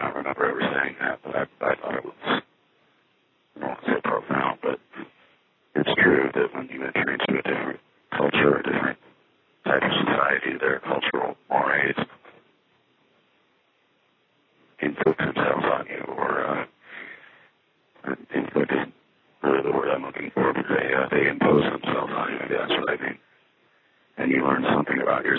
don't remember ever saying that, but I thought it was, I don't want to say profound, but it's true that when you enter into a different culture, a different type of society, their cultural mores inflict themselves on you, or inflict is really the word I'm looking for, but they impose themselves on you, maybe that's what I mean. And you learn something about yourself